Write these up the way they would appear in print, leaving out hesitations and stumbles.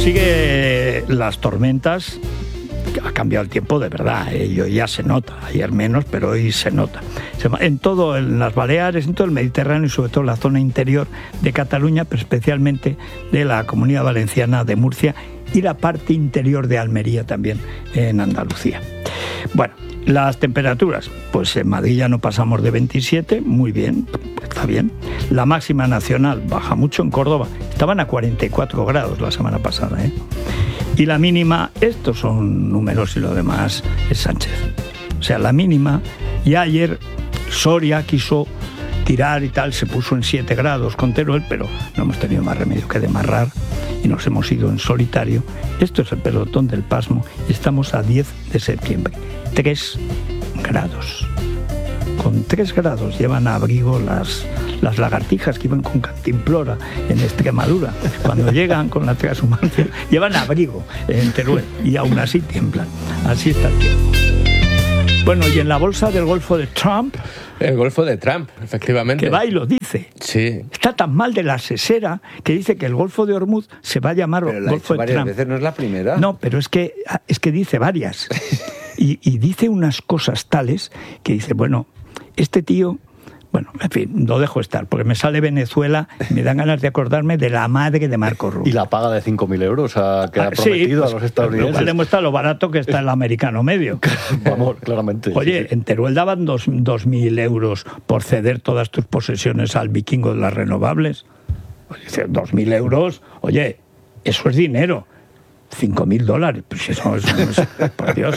Sigue las tormentas. Ha cambiado el tiempo de verdad, hoy ya se nota, ayer menos, pero hoy se nota. En todo, en las Baleares, en todo el Mediterráneo y sobre todo en la zona interior de Cataluña, pero especialmente de la Comunidad Valenciana, de Murcia y la parte interior de Almería también en Andalucía. Bueno, las temperaturas, pues en Madrid ya no pasamos de 27, muy bien, está bien. La máxima nacional baja mucho, en Córdoba estaban a 44 grados la semana pasada, Y la mínima, estos son números y lo demás es Sánchez. O sea, la mínima, ya ayer Soria quiso tirar y tal, se puso en 7 grados con Teruel, pero no hemos tenido más remedio que demarrar y nos hemos ido en solitario. Esto es el pelotón del pasmo y estamos a 10 de septiembre. 3 grados. Con 3 grados llevan a abrigo las lagartijas que iban con cantimplora en Extremadura. Cuando llegan con la transhumancia, llevan abrigo en Teruel y aún así tiemblan. Así está el tiempo. Bueno, y en la bolsa del Golfo de Trump... El Golfo de Trump, efectivamente. Que va y lo dice. Sí. Está tan mal de la sesera que dice que el Golfo de Hormuz se va a llamar Golfo de varias Trump. Veces, ¿no es la primera? No, pero es que dice varias. Y dice unas cosas tales que dice, bueno, este tío... Bueno, en fin, lo dejo estar, porque me sale Venezuela y me dan ganas de acordarme de la madre de Marco Rubio. Y la paga de 5.000 euros que ha prometido a los estadounidenses. Lo cual demuestra lo barato que está el americano medio. Vamos, claramente. Oye, en Teruel daban 2.000 euros por ceder todas tus posesiones al vikingo de las renovables. Oye, 2.000 euros, oye, eso es dinero. $5.000, pues eso es, por Dios.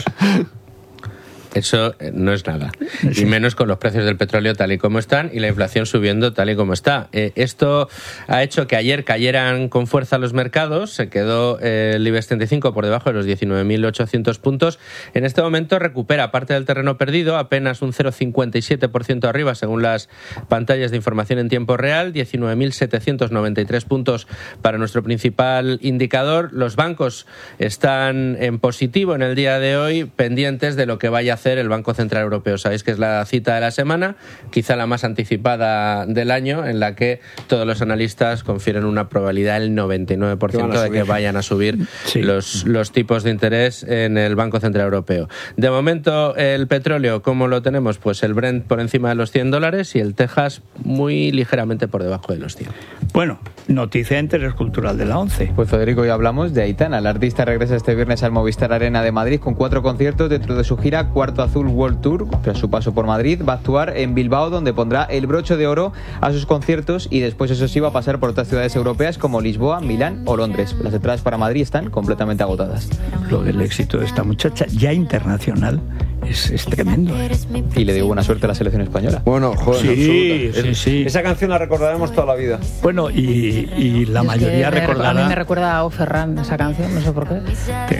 Eso no es nada, y menos con los precios del petróleo tal y como están y la inflación subiendo tal y como está. Esto ha hecho que ayer cayeran con fuerza los mercados, se quedó el IBEX 35 por debajo de los 19.800 puntos. En este momento recupera parte del terreno perdido, apenas un 0,57% arriba según las pantallas de información en tiempo real, 19.793 puntos para nuestro principal indicador. Los bancos están en positivo en el día de hoy, pendientes de lo que vaya a hacer el Banco Central Europeo. Sabéis que es la cita de la semana, quizá la más anticipada del año, en la que todos los analistas confieren una probabilidad del 99% de que vayan a subir los tipos de interés en el Banco Central Europeo. De momento, el petróleo, ¿cómo lo tenemos? Pues el Brent por encima de los $100 y el Texas muy ligeramente por debajo de los 100. Bueno, noticia de interés cultural de la 11. Pues Federico, hoy hablamos de Aitana. La artista regresa este viernes al Movistar Arena de Madrid con 4 conciertos dentro de su gira Cuarto Azul World Tour. Tras su paso por Madrid, va a actuar en Bilbao, donde pondrá el broche de oro a sus conciertos, y después, eso sí, va a pasar por otras ciudades europeas como Lisboa, Milán o Londres. Las entradas para Madrid están completamente agotadas. Lo del éxito de esta muchacha, ya internacional, es tremendo. Y le digo buena suerte a la selección española. Bueno, joder, sí. Esa canción la recordaremos toda la vida. Bueno, y la mayoría recordará... A mí me recuerda a O Ferran esa canción, no sé por qué.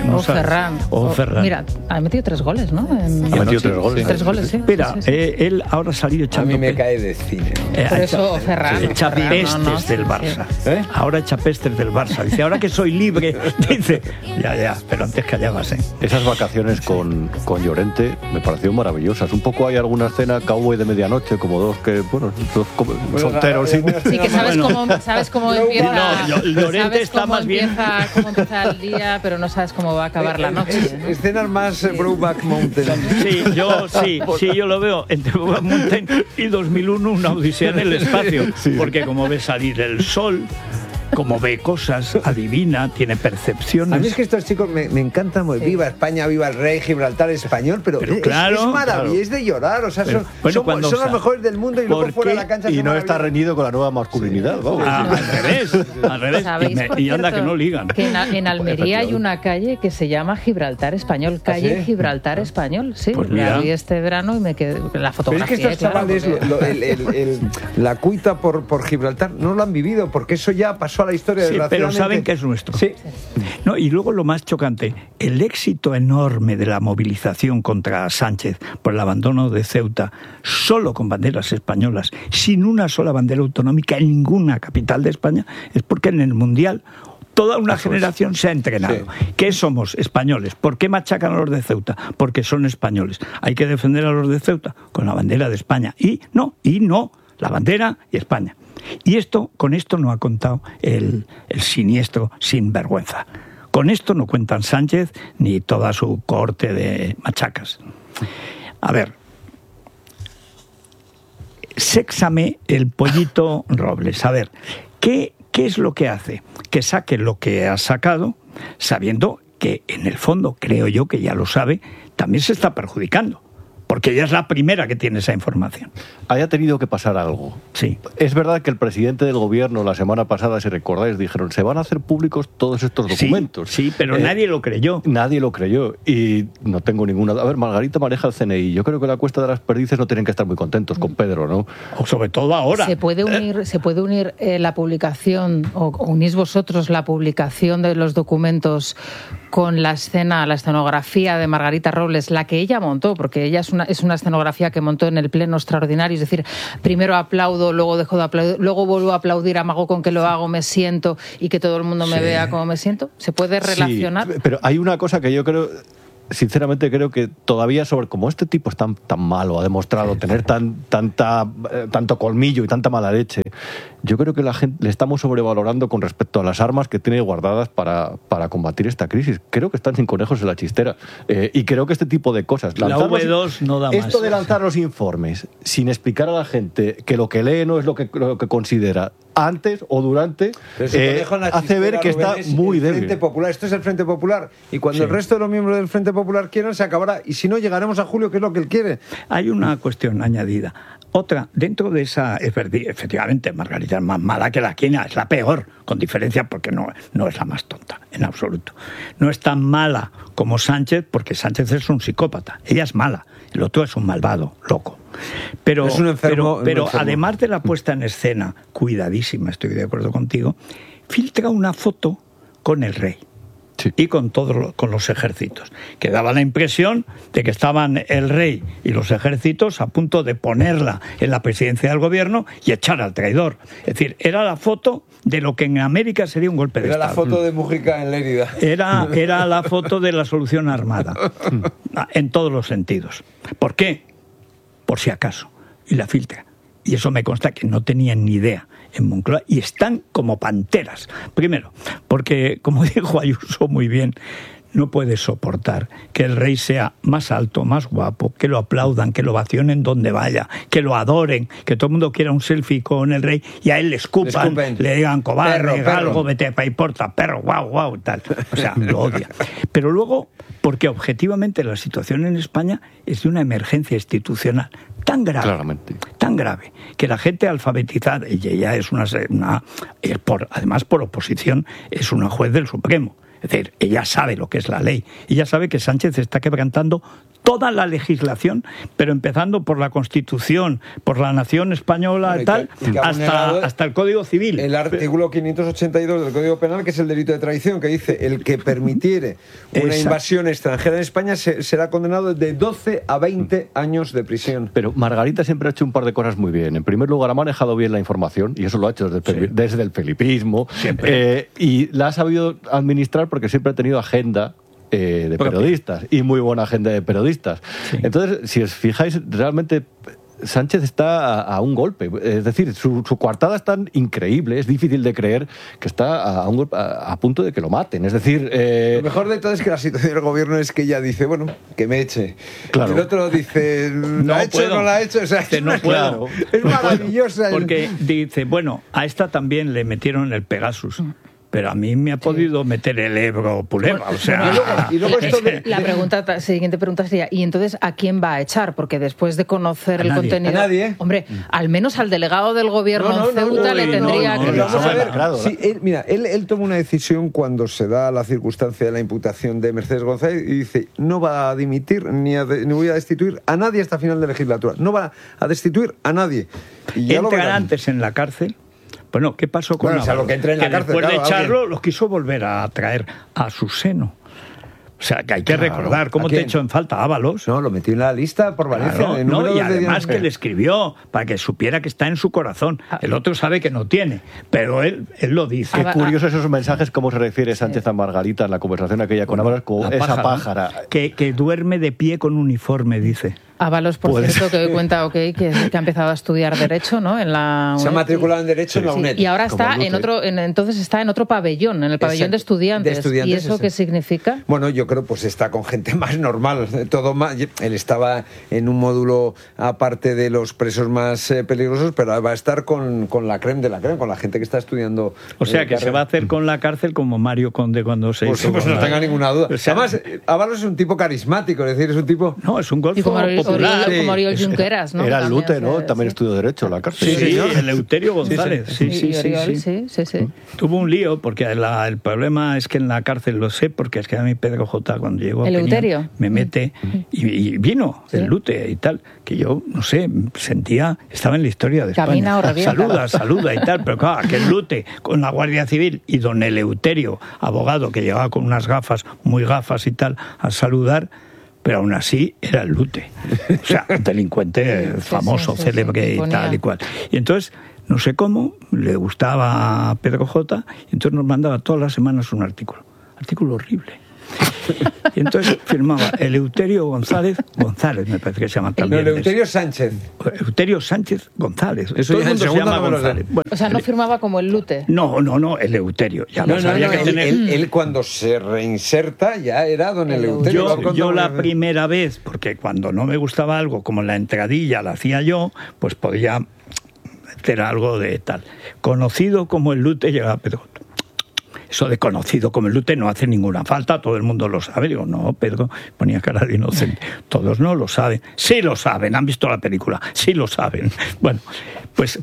O Ferran. Mira, ha metido 3 goles, ¿no? Ha metido 3 goles. 3 goles, sí. Mira, él ahora ha salido echando... A mí me cae de cine. Por eso O Ferran. Echa pestes del Barça. Ahora echa pestes del Barça. Dice, ahora que soy libre, dice, ya, pero antes callabas, Esas vacaciones con Llorente me pareció maravillosas. Un poco hay alguna escena cowboy de medianoche, como dos solteros. Sí, que sabes cómo empieza. No, Llorente está más bien. Cómo empieza el día, pero no sabes cómo va a acabar la noche. Escenas más Brokeback Mountain. Sí, yo lo veo entre Brokeback Mountain y 2001, una odisea en el espacio. Porque como ve salir el sol, como ve cosas, adivina, tiene percepciones. A mí es que estos chicos me encantan. Viva España, viva el rey, Gibraltar español, pero claro, es maravilloso, es de llorar. O sea, son los mejores del mundo y luego fuera de la cancha. Y no está reñido con la nueva masculinidad. Al revés. Y anda que no ligan. Que en Almería hay una calle que se llama Gibraltar Español, calle Gibraltar Español. Sí, pues la vi este verano y me quedé la fotografía. Pero es que estos chavales, la cuita por Gibraltar, no lo han vivido, porque eso ya pasó a la historia. Sí, pero saben que es nuestro. Sí. No, y luego lo más chocante, el éxito enorme de la movilización contra Sánchez por el abandono de Ceuta, solo con banderas españolas, sin una sola bandera autonómica en ninguna capital de España, es porque en el Mundial toda una generación se ha entrenado. Sí. ¿Qué somos? Españoles. ¿Por qué machacan a los de Ceuta? Porque son españoles. Hay que defender a los de Ceuta con la bandera de España. Y no, la bandera y España. Y con esto no ha contado el siniestro sinvergüenza. Con esto no cuentan Sánchez ni toda su cohorte de machacas. A ver, séxame el pollito Robles. A ver, ¿qué es lo que hace? Que saque lo que ha sacado, sabiendo que en el fondo, creo yo que ya lo sabe, también se está perjudicando. Porque ella es la primera que tiene esa información. Haya tenido que pasar algo. Sí. Es verdad que el presidente del gobierno la semana pasada, si recordáis, dijeron, se van a hacer públicos todos estos documentos. Sí, pero nadie lo creyó. Nadie lo creyó. Y no tengo ninguna... A ver, Margarita maneja el CNI. Yo creo que la Cuesta de las Perdices no tienen que estar muy contentos con Pedro, ¿no? O sobre todo ahora. ¿Se puede unir la publicación, o unís vosotros la publicación de los documentos con la escenografía de Margarita Robles, la que ella montó? Porque ella es una escenografía que montó en el Pleno extraordinario, es decir, primero aplaudo, luego dejo de aplaudir, luego vuelvo a aplaudir, amago con que lo hago, me siento y que todo el mundo me vea como me siento. ¿Se puede relacionar? Sí, pero hay una cosa que yo creo... Sinceramente creo que todavía como este tipo es tan malo, ha demostrado tener tanto colmillo y tanta mala leche, yo creo que la gente le estamos sobrevalorando con respecto a las armas que tiene guardadas para combatir esta crisis. Creo que están sin conejos en la chistera. Y creo que este tipo de cosas... La V2 no da más. Esto de lanzar los informes sin explicar a la gente que lo que lee no es lo que considera antes o durante, hace ver que está muy débil. Frente Popular. Esto es el Frente Popular. Y cuando el resto de los miembros del Frente Popular quieran, se acabará. Y si no, llegaremos a julio, que es lo que él quiere. Hay una cuestión añadida. Otra, dentro de esa, efectivamente, Margarita es más mala que la quina, es la peor, con diferencia, porque no es la más tonta, en absoluto. No es tan mala como Sánchez, porque Sánchez es un psicópata. Ella es mala, el otro es un malvado, loco. Pero, es un enfermo, pero además de la puesta en escena, cuidadísima, estoy de acuerdo contigo, filtra una foto con el rey. Sí. Y con los ejércitos, que daba la impresión de que estaban el rey y los ejércitos a punto de ponerla en la presidencia del gobierno y echar al traidor. Es decir, era la foto de lo que en América sería un golpe de Estado. Era la foto de Mujica en Lérida. Era la foto de la solución armada, en todos los sentidos. ¿Por qué? Por si acaso. Y la filtra. Y eso me consta que no tenían ni idea en Moncloa y están como panteras. Primero, porque, como dijo Ayuso muy bien, no puede soportar que el rey sea más alto, más guapo, que lo aplaudan, que lo vacionen donde vaya, que lo adoren, que todo el mundo quiera un selfie con el rey y a él le escupan, le digan cobarde, galgo, vete pa' y porta, perro, guau, tal. O sea, lo odia. Pero luego, porque objetivamente la situación en España es de una emergencia institucional tan grave, que la gente alfabetizada, y ella es además por oposición, es una juez del Supremo. Es decir, ella sabe lo que es la ley. Ella sabe que Sánchez está quebrantando toda la legislación, pero empezando por la Constitución, por la nación española, hasta el Código Civil. El artículo 582 del Código Penal, que es el delito de traición, que dice: el que permitiere una invasión extranjera en España será condenado de 12 a 20 años de prisión. Pero Margarita siempre ha hecho un par de cosas muy bien. En primer lugar, ha manejado bien la información, y eso lo ha hecho desde el felipismo, y la ha sabido administrar porque siempre ha tenido agenda de periodistas, y muy buena agenda de periodistas. Sí. Entonces, si os fijáis, realmente Sánchez está a un golpe. Es decir, su coartada es tan increíble, es difícil de creer que está a punto de que lo maten. Es decir... Lo mejor de todo es que la situación del gobierno es que ella dice, bueno, que me eche. Claro. El otro dice, ¿lo ha hecho o no lo ha hecho? O sea, no puedo. Es maravillosa. Porque dice, bueno, a esta también le metieron el Pegasus. Pero a mí me ha podido meter el Ebro Puleva, o sea... Y luego esto de... La siguiente pregunta sería, ¿y entonces a quién va a echar? Porque después de conocer el contenido... A nadie. Hombre, al menos al delegado del gobierno en Ceuta le tendría que... Vamos a ver, sí, él toma una decisión cuando se da la circunstancia de la imputación de Mercedes González y dice, no va a dimitir ni voy a destituir a nadie hasta final de legislatura. No va a destituir a nadie. Y ya entran antes en la cárcel. Bueno, ¿qué pasó con Ábalos? Que después de echarlo, los quiso volver a traer a su seno. O sea, que hay que recordar cómo te echó en falta Ábalos. No, lo metió en la lista por Valencia. Y además que le escribió para que supiera que está en su corazón. El otro sabe que no tiene, pero él lo dice. Qué curioso esos mensajes, cómo se refiere Sánchez a Margarita en la conversación aquella con Ábalos, con esa pájara. Que duerme de pie con uniforme, dice. Ábalos, por cierto, que hoy cuenta que ha empezado a estudiar Derecho, ¿no? En la se ha matriculado en Derecho en la UNED. Y ahora está entonces está en otro pabellón, en el pabellón de estudiantes. ¿Y eso qué significa? Bueno, yo creo pues está con gente más normal, todo más. Él estaba en un módulo aparte de los presos más peligrosos, pero va a estar con la creme de la creme, con la gente que está estudiando. O sea, que se va a hacer con la cárcel como Mario Conde cuando se hizo. Pues no tenga ninguna duda. O sea, además, Ábalos es un tipo carismático, es decir, es un tipo... No, es un golfo popular. Como Oriol Junqueras, ¿no? Era el Lute, ¿no? También estudió Derecho en la cárcel. Sí, el Eleuterio González. Sí. Tuvo un lío, porque el problema es que en la cárcel, lo sé, porque es que a mí Pedro J. cuando llegó a Peña, me mete y vino el Lute y tal, que yo, no sé, sentía, estaba en la historia de España. Saluda y tal, pero claro, aquel Lute con la Guardia Civil y don Eleuterio, abogado, que llegaba con unas gafas, muy gafas y tal, a saludar, pero aún así era el Lute. O sea, un delincuente famoso, célebre y tal y cual. Y entonces, no sé cómo, le gustaba a Pedro J. y entonces nos mandaba todas las semanas un artículo horrible. Y entonces firmaba Eleuterio González me parece que se llama también. No, Eleuterio Sánchez. Eleuterio Sánchez González. Eso todo el mundo se llama González. Bueno, o sea, no firmaba como el Lute. No, Eleuterio. Ya él cuando se reinserta ya era don Eleuterio. Yo la primera vez, porque cuando no me gustaba algo, como la entradilla la hacía yo, pues podía hacer algo de tal. Conocido como el Lute llegaba Pedro. Eso de conocido como el Lute no hace ninguna falta, todo el mundo lo sabe. Digo, no, Pedro, ponía cara de inocente. Todos no lo saben. Sí lo saben, han visto la película, sí lo saben. Bueno, pues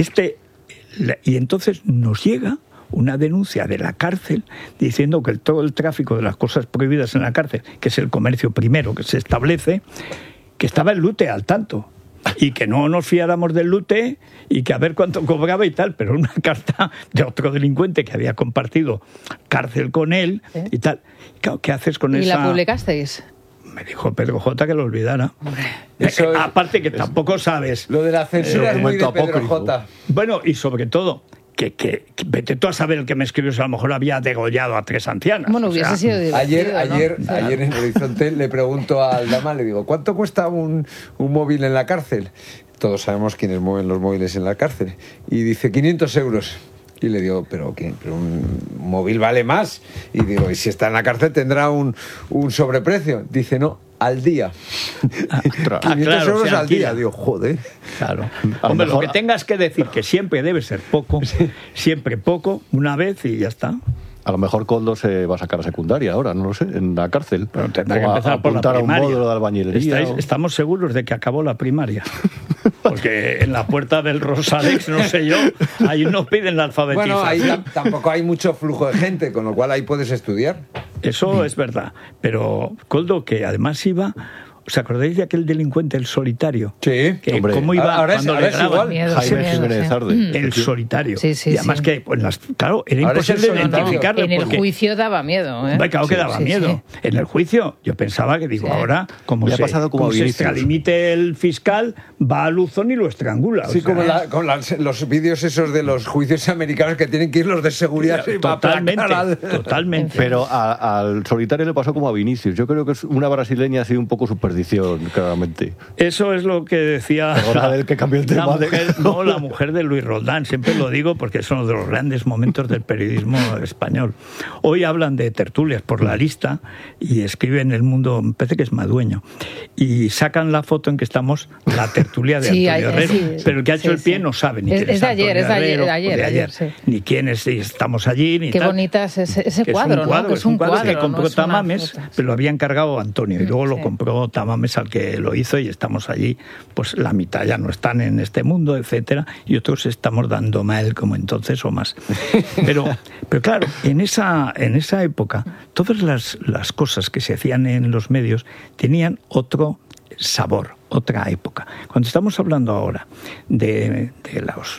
y entonces nos llega una denuncia de la cárcel diciendo que todo el tráfico de las cosas prohibidas en la cárcel, que es el comercio primero que se establece, que estaba el Lute al tanto. Y que no nos fiáramos del Lute y que a ver cuánto cobraba y tal, pero una carta de otro delincuente que había compartido cárcel con él y tal. Claro, ¿qué haces con esa? ¿Y la publicasteis? Me dijo Pedro J. que lo olvidara. Aparte que tampoco sabes. Lo de la censura es muy de Pedro J. Bueno, y sobre todo, que vete tú a saber el que me escribió, si a lo mejor había degollado a 3 ancianas. Bueno, hubiese sido divertido, ayer en Horizonte le pregunto a Aldama, le digo, ¿cuánto cuesta un móvil en la cárcel? Todos sabemos quiénes mueven los móviles en la cárcel. Y dice, 500 euros. Y le digo, ¿pero qué? ¿Pero un móvil vale más? Y digo, ¿y si está en la cárcel tendrá un sobreprecio? Dice, no, al día. 500 euros al día. Digo, joder. Claro. Hombre, lo que tengas que decir, que siempre debe ser poco, siempre poco, una vez y ya está. A lo mejor Koldo se va a sacar a secundaria ahora, no lo sé, en la cárcel. Pero tendrá que empezar por la primaria. A un módulo de albañilería. Estamos seguros de que acabó la primaria. Porque en la puerta del Rosalex, no sé yo, ahí no piden la alfabetización. Bueno, ahí tampoco hay mucho flujo de gente, con lo cual ahí puedes estudiar. Eso es verdad. Pero Koldo, que además iba... ¿Os acordáis de aquel delincuente, el solitario? Sí, que hombre. ¿Cómo iba ahora cuando es igual? Jaime Jiménez Arde. El solitario. Sí, y además que, pues, claro, era ahora imposible identificarlo. En el juicio daba miedo. ¿eh? Claro que daba miedo. Sí. En el juicio, yo pensaba que, ahora, como se extralimite el fiscal, va a Luzón y lo estrangula. Sí, como los vídeos esos de los juicios americanos que tienen que ir los de seguridad. Totalmente. Pero al solitario le pasó como a Vinicius. Yo creo que es una brasileña así un poco superstición, claramente. Eso es lo que decía que cambió el tema la mujer de Luis Roldán. Siempre lo digo porque es uno de los grandes momentos del periodismo español. Hoy hablan de tertulias por la lista y escriben El Mundo, me parece que es Madueño, y sacan la foto en que estamos la tertulia de Antonio Herrero. Pero el que ha hecho el pie no sabe ni quién es de ayer, ni quién estamos allí. Ni Qué bonita es ese cuadro, ¿no? Es un cuadro que compró Tamames, pero lo había encargado Antonio y luego lo compró Tamames al que lo hizo y estamos allí, pues la mitad ya no están en este mundo, etcétera, y otros estamos dando mal como entonces o más. Pero claro, en esa época todas las cosas que se hacían en los medios tenían otro sabor, otra época. Cuando estamos hablando ahora de los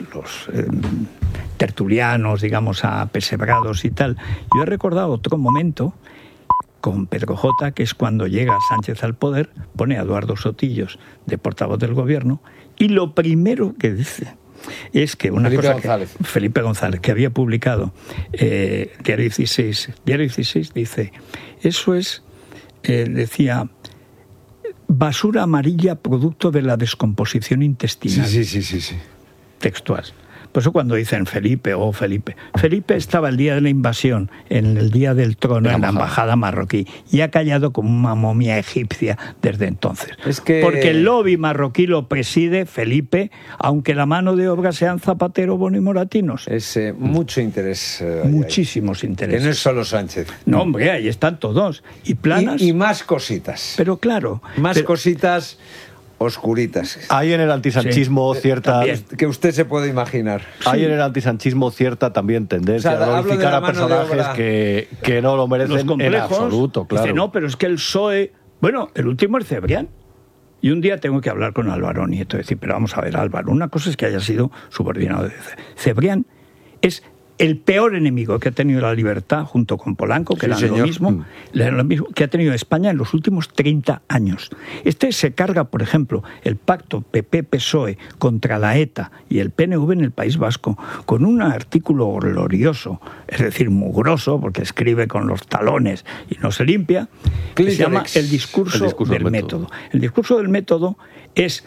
tertulianos, digamos, apesebrados y tal, yo he recordado otro momento con Pedro J., que es cuando llega Sánchez al poder, pone a Eduardo Sotillos de portavoz del gobierno, y lo primero que dice es que Felipe González, que había publicado Diario 16 dice, eso es, decía, basura amarilla producto de la descomposición intestinal. Sí. Textual. Por eso cuando dicen Felipe. Felipe estaba el día de la invasión, en el día del trono, en la embajada marroquí, y ha callado como una momia egipcia desde entonces. Porque el lobby marroquí lo preside Felipe, aunque la mano de obra sean Zapatero, Bono y Moratinos. Es mucho interés. Muchísimos intereses. Que no es solo Sánchez. No, hombre, ahí están todos. Y Planas. Y más cositas. Pero claro. Cositas oscuritas. Hay en el antisanchismo cierta... Que usted se puede imaginar. Hay en el antisanchismo cierta también tendencia a glorificar a personajes que no lo merecen en absoluto, claro. Dice, no, pero es que el PSOE... Bueno, el último es Cebrián. Y un día tengo que hablar con Álvaro Nieto y decir, pero vamos a ver, Álvaro, una cosa es que haya sido subordinado de Cebrián. Es el peor enemigo que ha tenido la libertad, junto con Polanco, que era lo mismo que ha tenido España en los últimos 30 años. Este se carga, por ejemplo, el pacto PP-PSOE contra la ETA y el PNV en el País Vasco, con un artículo glorioso, es decir, mugroso, porque escribe con los talones y no se limpia, que se llama el discurso del método. El discurso del método es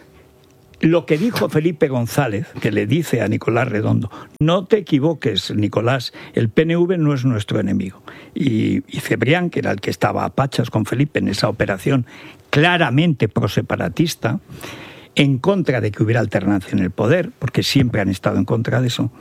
lo que dijo Felipe González, que le dice a Nicolás Redondo: no te equivoques, Nicolás, el PNV no es nuestro enemigo. Y Cebrián, que era el que estaba a pachas con Felipe en esa operación claramente proseparatista, en contra de que hubiera alternancia en el poder, porque siempre han estado en contra de eso,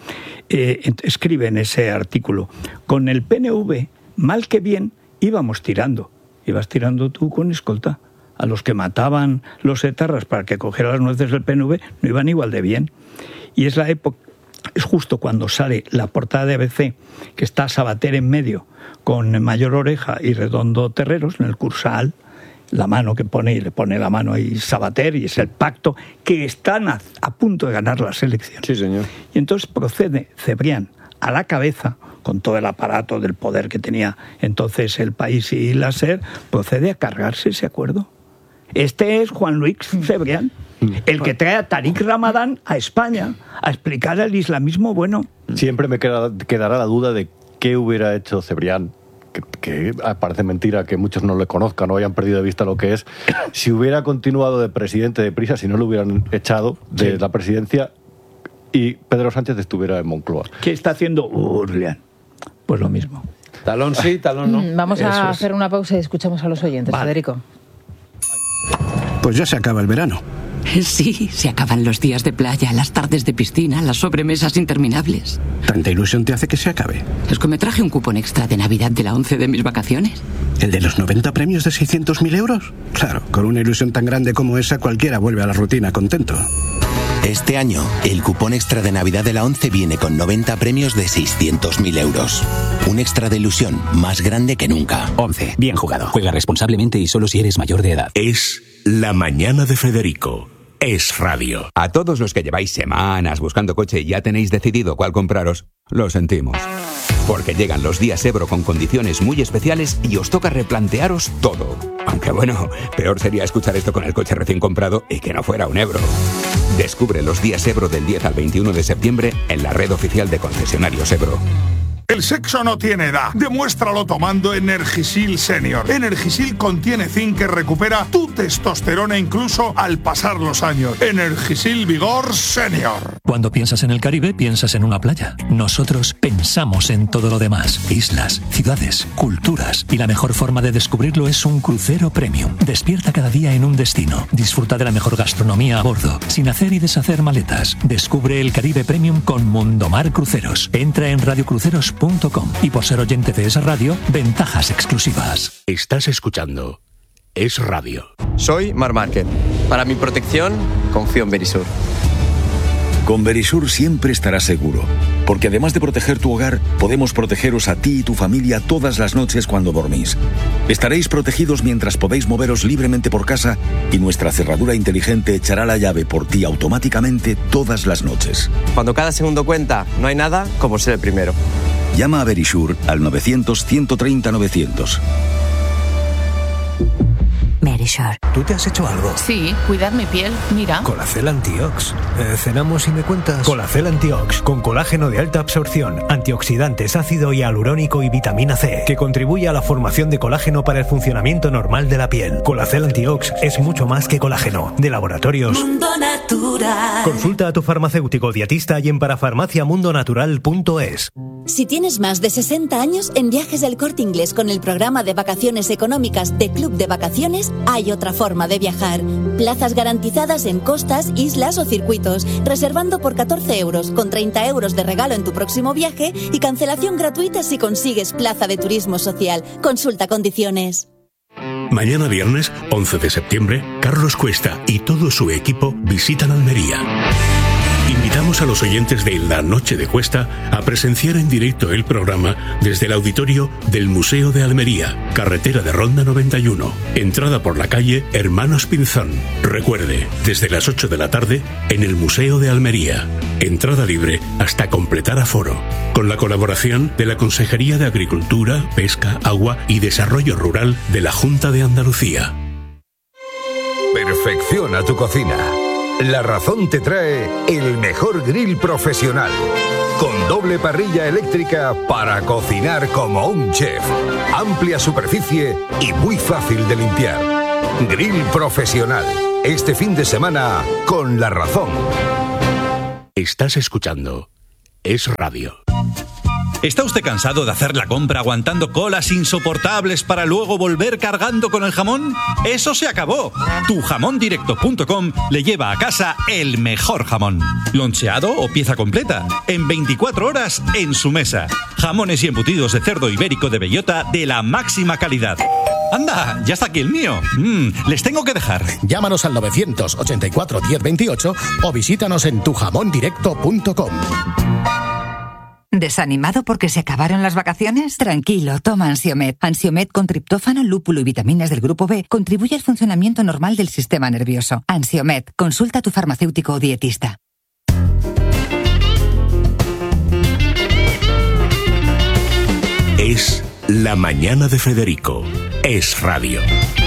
escribe en ese artículo: con el PNV, mal que bien, íbamos tirando. Ibas tirando tú con escolta. A los que mataban los etarras para que cogiera las nueces del PNV no iban igual de bien. Y es la época, es justo cuando sale la portada de ABC, que está Sabater en medio, con Mayor Oreja y Redondo Terreros, en el Cursal, la mano que pone, y le pone la mano ahí Sabater, y es el pacto, que están a punto de ganar las elecciones. Sí, señor. Y entonces procede Cebrián a la cabeza, con todo el aparato del poder que tenía entonces el país y la SER, procede a cargarse ese acuerdo. Este es Juan Luis Cebrián, el que trae a Tariq Ramadán a España a explicar el islamismo bueno. Siempre me quedará la duda de qué hubiera hecho Cebrián, que parece mentira que muchos no le conozcan o hayan perdido de vista lo que es, si hubiera continuado de presidente deprisa, si no lo hubieran echado de la presidencia y Pedro Sánchez estuviera en Moncloa. ¿Qué está haciendo Urlián? Pues lo mismo. Talón sí, talón no. Vamos a hacer una pausa y escuchamos a los oyentes. Vale. Federico. Pues ya se acaba el verano. Sí, se acaban los días de playa, las tardes de piscina, las sobremesas interminables. ¿Tanta ilusión te hace que se acabe? Es que me traje un cupón extra de Navidad de la 11 de mis vacaciones. ¿El de los 90 premios de 600.000 euros? Claro, con una ilusión tan grande como esa, cualquiera vuelve a la rutina contento. Este año, el cupón extra de Navidad de la 11 viene con 90 premios de 600.000 euros. Un extra de ilusión más grande que nunca. 11. Bien jugado. Juega responsablemente y solo si eres mayor de edad. Es La Mañana de Federico. Es radio. A todos los que lleváis semanas buscando coche y ya tenéis decidido cuál compraros, lo sentimos. Porque llegan los días Ebro con condiciones muy especiales y os toca replantearos todo. Aunque bueno, peor sería escuchar esto con el coche recién comprado y que no fuera un Ebro. Descubre los días Ebro del 10 al 21 de septiembre en la red oficial de concesionarios Ebro. El sexo no tiene edad. Demuéstralo tomando Energisil Senior. Energisil contiene zinc que recupera tu testosterona incluso al pasar los años. Energisil Vigor Senior. Cuando piensas en el Caribe, piensas en una playa. Nosotros pensamos en todo lo demás. Islas, ciudades, culturas. Y la mejor forma de descubrirlo es un crucero premium. Despierta cada día en un destino. Disfruta de la mejor gastronomía a bordo, sin hacer y deshacer maletas. Descubre el Caribe Premium con Mundomar Cruceros. Entra en radiocruceros.com y por ser oyente de esa radio, ventajas exclusivas. Estás escuchando Es Radio. Soy Mar Márquez. Para mi protección, confío en Verisur. Con Verisur siempre estarás seguro, porque además de proteger tu hogar, podemos protegeros a ti y tu familia todas las noches cuando dormís. Estaréis protegidos mientras podéis moveros libremente por casa y nuestra cerradura inteligente echará la llave por ti automáticamente todas las noches. Cuando cada segundo cuenta, no hay nada como ser el primero. Llama a Verisur al 900 130 900. Verisure. ¿Tú te has hecho algo? Sí, cuidar mi piel. Mira. Colacel Antiox. ¿Cenamos y me cuentas? Colacel Antiox, con colágeno de alta absorción, antioxidantes, ácido hialurónico y vitamina C, que contribuye a la formación de colágeno para el funcionamiento normal de la piel. Colacel Antiox es mucho más que colágeno. De Laboratorios Mundo Natural. Consulta a tu farmacéutico dietista y en parafarmaciamundonatural.es. Si tienes más de 60 años, en Viajes del Corte Inglés con el programa de vacaciones económicas de Club de Vacaciones hay otra forma de viajar. Plazas garantizadas en costas, islas o circuitos, reservando por 14 euros, con 30 euros de regalo en tu próximo viaje y cancelación gratuita si consigues plaza de turismo social. Consulta condiciones. Mañana viernes, 11 de septiembre, Carlos Cuesta y todo su equipo visitan Almería. Invitamos a los oyentes de La Noche de Cuesta a presenciar en directo el programa desde el auditorio del Museo de Almería, carretera de Ronda 91, entrada por la calle Hermanos Pinzón. Recuerde, desde las 8 de la tarde en el Museo de Almería. Entrada libre hasta completar aforo. Con la colaboración de la Consejería de Agricultura, Pesca, Agua y Desarrollo Rural de la Junta de Andalucía. Perfecciona tu cocina. La Razón te trae el mejor grill profesional, con doble parrilla eléctrica para cocinar como un chef, amplia superficie y muy fácil de limpiar. Grill profesional, este fin de semana con La Razón. Estás escuchando Es Radio. ¿Está usted cansado de hacer la compra aguantando colas insoportables para luego volver cargando con el jamón? ¡Eso se acabó! Tujamondirecto.com le lleva a casa el mejor jamón. Loncheado o pieza completa, en 24 horas en su mesa. Jamones y embutidos de cerdo ibérico de bellota de la máxima calidad. ¡Anda! ¡Ya está aquí el mío! Les tengo que dejar. Llámanos al 984 1028 o visítanos en tujamondirecto.com. ¿Desanimado porque se acabaron las vacaciones? Tranquilo, toma Ansiomed. Ansiomed con triptófano, lúpulo y vitaminas del grupo B contribuye al funcionamiento normal del sistema nervioso. Ansiomed, consulta a tu farmacéutico o dietista. Es La Mañana de Federico. Es Radio.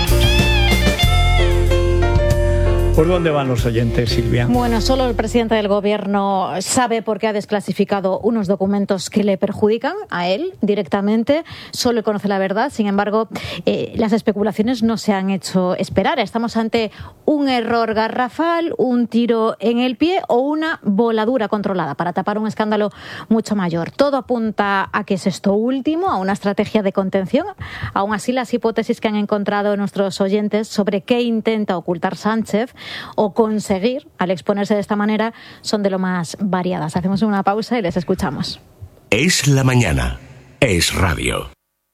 ¿Por dónde van los oyentes, Silvia? Bueno, solo el presidente del Gobierno sabe por qué ha desclasificado unos documentos que le perjudican a él directamente. Solo él conoce la verdad. Sin embargo, las especulaciones no se han hecho esperar. Estamos ante un error garrafal, un tiro en el pie o una voladura controlada para tapar un escándalo mucho mayor. Todo apunta a que es esto último, a una estrategia de contención. Aún así, las hipótesis que han encontrado nuestros oyentes sobre qué intenta ocultar Sánchez o conseguir al exponerse de esta manera son de lo más variadas. Hacemos una pausa y les escuchamos. Es la mañana. Es Radio.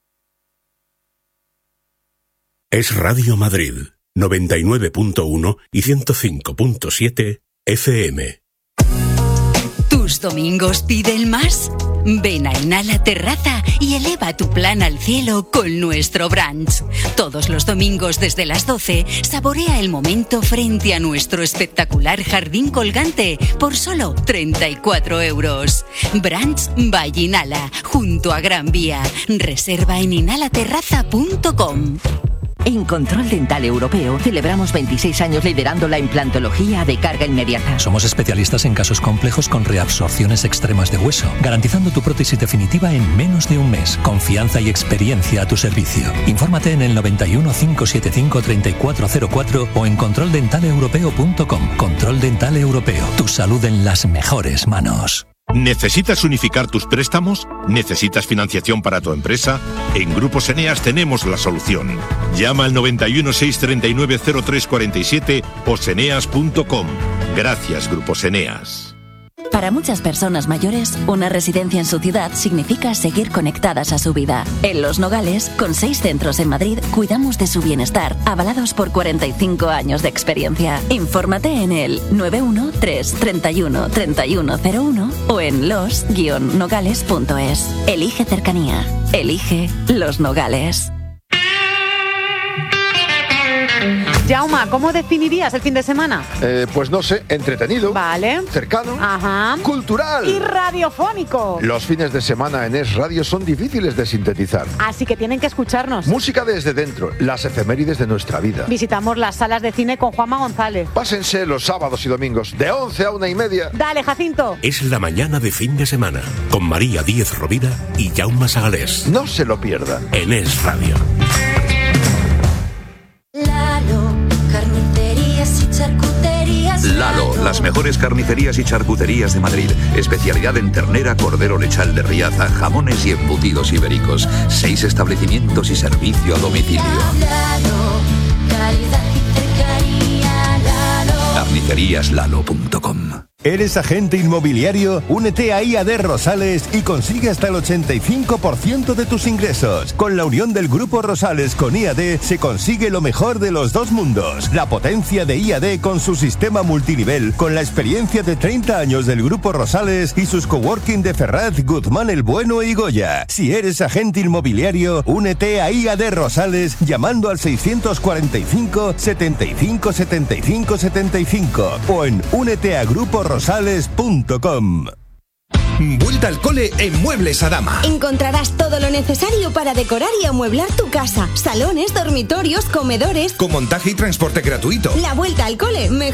Es Radio Madrid, 99.1 y 105.7 FM. ¿Tus domingos piden más? Ven a Inhala Terraza y eleva tu plan al cielo con nuestro brunch. Todos los domingos desde las 12, saborea el momento frente a nuestro espectacular jardín colgante por solo 34 euros. Brunch by Inhala, junto a Gran Vía. Reserva en inhalaterraza.com. En Control Dental Europeo celebramos 26 años liderando la implantología de carga inmediata. Somos especialistas en casos complejos con reabsorciones extremas de hueso, garantizando tu prótesis definitiva en menos de un mes. Confianza y experiencia a tu servicio. Infórmate en el 91 575 3404 o en controldentaleuropeo.com. Control Dental Europeo. Tu salud en las mejores manos. ¿Necesitas unificar tus préstamos? ¿Necesitas financiación para tu empresa? En Grupos Eneas tenemos la solución. Llama al 91 639 0347 o seneas.com. Gracias, Grupos Eneas. Para muchas personas mayores, una residencia en su ciudad significa seguir conectadas a su vida. En Los Nogales, con 6 centros en Madrid, cuidamos de su bienestar, avalados por 45 años de experiencia. Infórmate en el 913 31 3101 o en los-nogales.es. Elige cercanía. Elige Los Nogales. Jauma, ¿cómo definirías el fin de semana? Pues no sé, entretenido. Vale. Cercano. Ajá. Cultural. Y radiofónico. Los fines de semana en Es Radio son difíciles de sintetizar. Así que tienen que escucharnos. Música desde dentro, las efemérides de nuestra vida. Visitamos las salas de cine con Juanma González. Pásense los sábados y domingos de 11 a 1:30. Dale, Jacinto. Es la mañana de fin de semana con María Díez Rovira y Jaume Sagalés. No se lo pierdan. En Es Radio. Lalo, carnicerías y charcuterías. Lalo, las mejores carnicerías y charcuterías de Madrid. Especialidad en ternera, cordero lechal de Riaza, jamones y embutidos ibéricos. 6 establecimientos y servicio a domicilio. Lalo, calidad y cercanía. Lalo. Carniceríaslalo.com. ¿Eres agente inmobiliario? Únete a IAD Rosales y consigue hasta el 85% de tus ingresos. Con la unión del Grupo Rosales con IAD se consigue lo mejor de los dos mundos. La potencia de IAD con su sistema multinivel, con la experiencia de 30 años del Grupo Rosales y sus coworking de Ferraz, Guzmán el Bueno y Goya. Si eres agente inmobiliario, únete a IAD Rosales llamando al 645 75 75 75 o en úneteagruporoSales.com. Vuelta al cole en Muebles Adama. Encontrarás todo lo necesario para decorar y amueblar tu casa. Salones, dormitorios, comedores. Con montaje y transporte gratuito. La vuelta al cole mejor